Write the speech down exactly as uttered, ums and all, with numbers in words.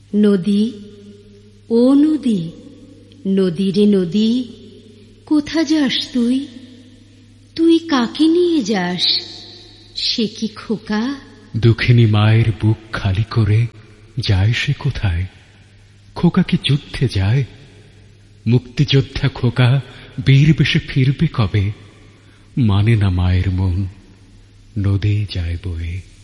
নদী, ও নদী, নদী রে নদী, কোথা যাস তুই? তুই কাকে নিয়ে যাস? সে কি খোকা? দুঃখিনী মায়ের বুক খালি করে যায় সে কোথায়? খোকা কি যুদ্ধে যায়? মুক্তিযোদ্ধা খোকা বীর বেশে ফিরবে কবে? মানে না মায়ের মন, নদী যায় বয়ে।